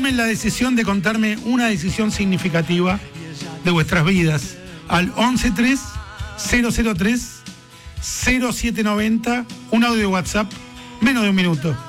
Tomen la decisión de contarme una decisión significativa de vuestras vidas al 113 003 0790, un audio de WhatsApp, menos de un minuto.